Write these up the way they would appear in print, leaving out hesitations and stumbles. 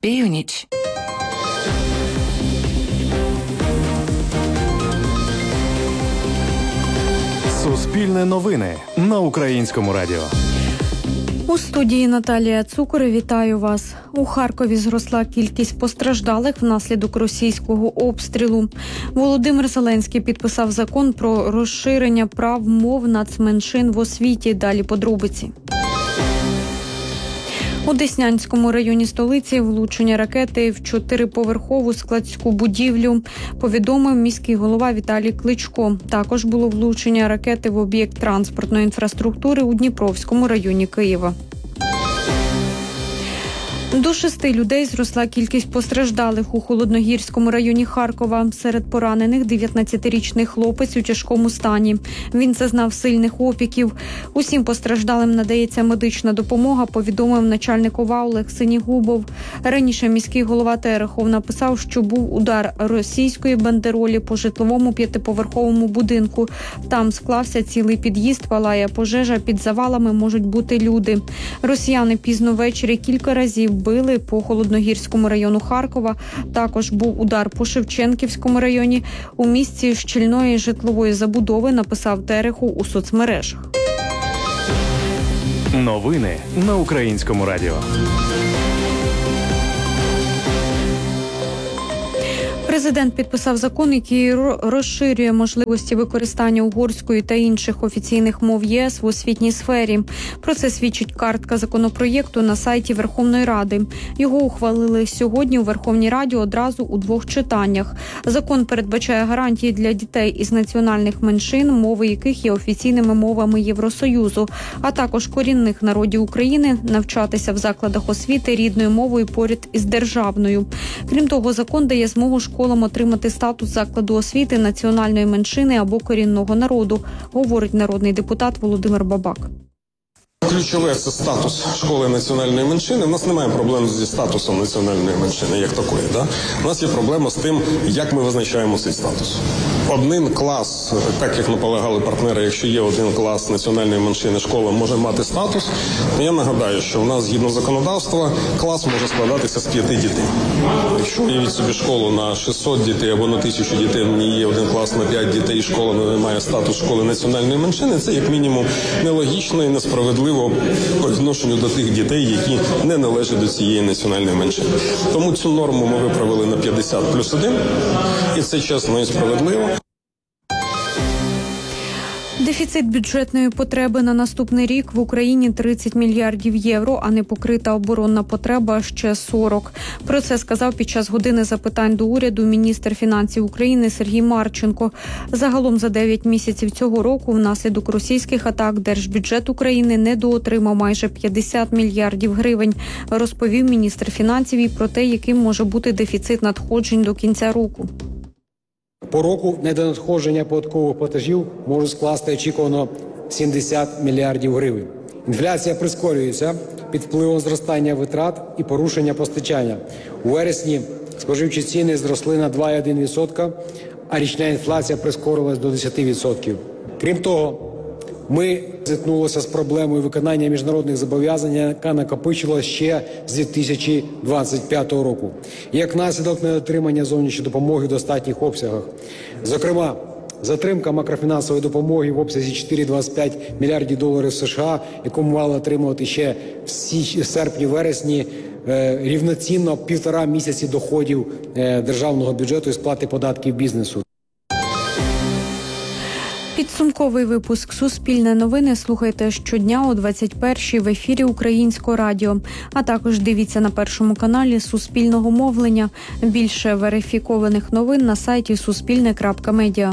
Північ. Суспільне новини на Українському радіо. У студії Наталія Цукор. Вітаю вас. У Харкові зросла кількість постраждалих внаслідок російського обстрілу. Володимир Зеленський підписав закон про розширення прав мов нацменшин в освіті. Далі подробиці. У Деснянському районі столиці влучення ракети в 4-поверхову складську будівлю, повідомив міський голова Віталій Кличко. Також було влучення ракети в об'єкт транспортної інфраструктури у Дніпровському районі Києва. До 6 людей зросла кількість постраждалих у Холодногірському районі Харкова. Серед поранених 19-річний хлопець у тяжкому стані. Він зазнав сильних опіків. Усім постраждалим надається медична допомога, повідомив начальник ОВА Олег Синігубов. Раніше міський голова Терехов написав, що був удар російської бандеролі по житловому 5-поверховому будинку. Там склався цілий під'їзд, палає пожежа, під завалами можуть бути люди. Росіяни пізно ввечері кілька разів били по Холодногірському району Харкова. Також був удар по Шевченківському районі. У місці щільної житлової забудови, написав Терехов у соцмережах. Новини на Українському радіо. Президент підписав закон, який розширює можливості використання угорської та інших офіційних мов ЄС в освітній сфері. Про це свідчить картка законопроєкту на сайті Верховної Ради. Його ухвалили сьогодні у Верховній Раді одразу у 2 читаннях. Закон передбачає гарантії для дітей із національних меншин, мови яких є офіційними мовами Євросоюзу, а також корінних народів України навчатися в закладах освіти рідною мовою поряд із державною. Крім того, закон дає змогу школам отримати статус закладу освіти національної меншини або корінного народу, говорить народний депутат Володимир Бабак. Ключове – це статус школи національної меншини. У нас немає проблем зі статусом національної меншини, як такої. Да? У нас є проблема з тим, як ми визначаємо цей статус. Один клас, так як наполягали партнери, якщо є один клас національної меншини, школа може мати статус, то я нагадаю, що в нас, згідно законодавства, клас може складатися з 5 дітей. Якщо уявіть собі школу на 600 дітей або на 1000 дітей, в ній є один клас на 5 дітей, і школа не має статус школи національної меншини, це як мінімум нелогічно і несправедливо по відношенню до тих дітей, які не належать до цієї національної меншини. Тому цю норму ми виправили на 50+1, і це чесно і справедливо. Дефіцит бюджетної потреби на наступний рік в Україні 30 мільярдів євро, а не покрита оборонна потреба ще 40. Про це сказав під час години запитань до уряду міністр фінансів України Сергій Марченко. Загалом за 9 місяців цього року внаслідок російських атак держбюджет України недоотримав майже 50 мільярдів гривень, розповів міністр фінансів і про те, яким може бути дефіцит надходжень до кінця року. По року недонадходження податкових платежів може скласти очікувано 70 мільярдів гривень. Інфляція прискорюється під впливом зростання витрат і порушення постачання. У вересні споживчі ціни зросли на 2,1%, а річна інфляція прискорилась до 10%. Крім того, ми зіткнулися з проблемою виконання міжнародних зобов'язань, яка накопичилася ще з 2025 року. Як наслідок недотримання зовнішньої допомоги в достатніх обсягах. Зокрема, затримка макрофінансової допомоги в обсязі 4,25 мільярдів доларів США, яку ми мали отримувати ще в серпні-вересні, рівноцінно 1,5 місяці доходів державного бюджету і сплати податків бізнесу. Підсумковий випуск «Суспільне новини» слухайте щодня о 21-й в ефірі Українського радіо. А також дивіться на Першому каналі Суспільного мовлення. Більше верифікованих новин на сайті суспільне.медіа.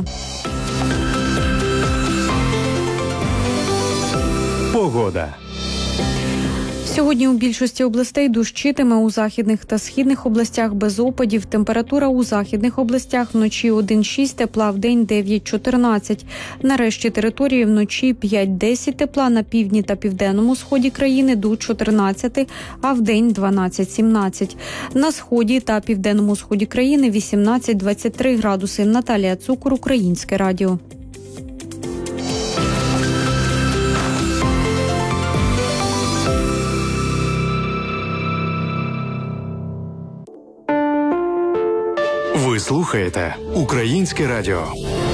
Погода. Сьогодні у більшості областей дощитиме, у західних та східних областях без опадів. Температура у західних областях вночі 1,6 тепла, вдень 9-14. На решті території вночі 5-10 тепла, на півдні та південному сході країни до 14, а вдень 12-17. На сході та південному сході країни 18-23 градуси. Наталія Цукор, Українське радіо. Ви слухаєте Українське радіо.